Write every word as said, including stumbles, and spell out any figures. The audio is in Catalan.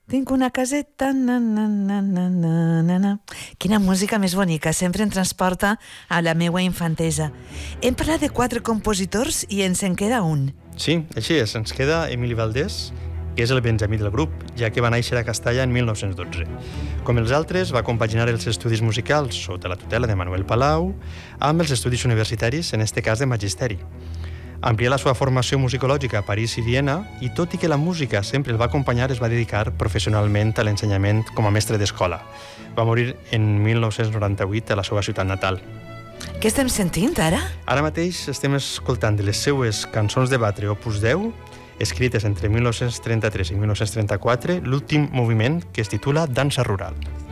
Tinc una caseta, na, na, na, na, na, na, na. Quina música més bonica, sempre em transporta a la meua infantesa. Hem parlat de quatre compositors i ens en queda un. Sí, així és, ens queda Emili Valdés, que és el benjamí del grup, ja que va néixer a Castalla en mil nou-cents dotze. Com els altres, va compaginar els estudis musicals sota la tutela de Manuel Palau amb els estudis universitaris, en este cas de Magisteri. Amplià la seva formació musicològica a París i Viena i, tot i que la música sempre el va acompanyar, es va dedicar professionalment a l'ensenyament com a mestre d'escola. Va morir en mil nou-cents noranta-vuit a la seva ciutat natal. Què estem sentint ara? Ara mateix estem escoltant de les seues cançons de batre opus deu, escrites entre mil nou-cents trenta-tres i mil nou-cents trenta-quatre, l'últim moviment, que es titula Dansa Rural.